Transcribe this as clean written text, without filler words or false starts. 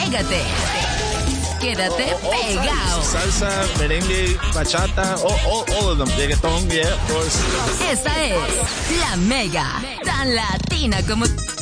Pégate. Quédate pegado. Salsa, merengue, bachata, all of them. Reggaeton, yeah, of course. Esta es La Mega, tan latina como